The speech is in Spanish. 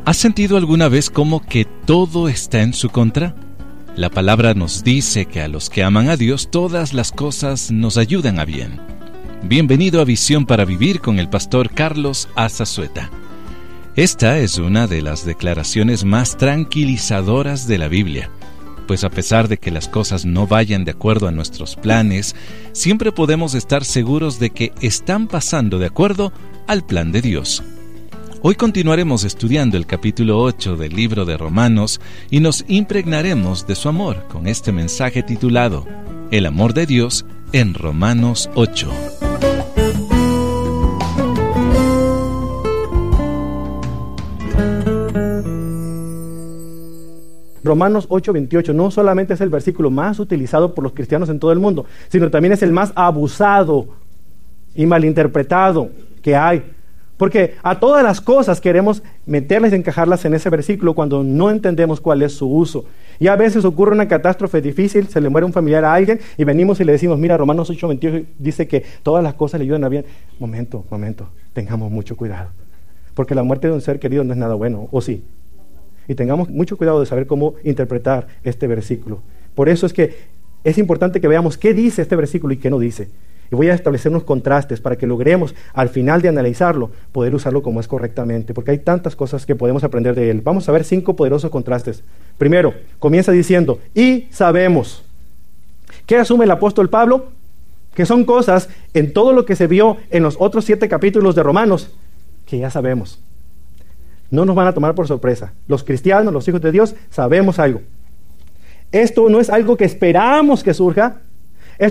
¿Has sentido alguna vez como que todo está en su contra? La palabra nos dice que a los que aman a Dios todas las cosas nos ayudan a bien. Bienvenido a Visión para Vivir con el pastor Carlos Azazueta. Esta es una de las declaraciones más tranquilizadoras de la Biblia, pues a pesar de que las cosas no vayan de acuerdo a nuestros planes, siempre podemos estar seguros de que están pasando de acuerdo al plan de Dios. Hoy continuaremos estudiando el capítulo 8 del libro de Romanos y nos impregnaremos de su amor con este mensaje titulado El amor de Dios en Romanos 8. Romanos 8:28 no solamente es el versículo más utilizado por los cristianos en todo el mundo, sino también es el más abusado y malinterpretado que hay. Porque a todas las cosas queremos meterlas y encajarlas en ese versículo cuando no entendemos cuál es su uso. Y a veces ocurre una catástrofe difícil, se le muere un familiar a alguien y venimos y le decimos, mira, Romanos 8:28 dice que todas las cosas le ayudan a bien. Momento, tengamos mucho cuidado. Porque la muerte de un ser querido no es nada bueno, ¿o sí? Y tengamos mucho cuidado de saber cómo interpretar este versículo. Por eso es que es importante que veamos qué dice este versículo y qué no dice. Y voy a establecer unos contrastes para que logremos, al final de analizarlo, poder usarlo como es correctamente, porque hay tantas cosas que podemos aprender de él. Vamos a ver 5 poderosos contrastes. Primero, comienza diciendo, y sabemos. ¿Qué asume el apóstol Pablo? Que son cosas en todo lo que se vio en los otros 7 capítulos de Romanos, que ya sabemos. No nos van a tomar por sorpresa. Los cristianos, los hijos de Dios, sabemos algo. Esto no es algo que esperamos que surja,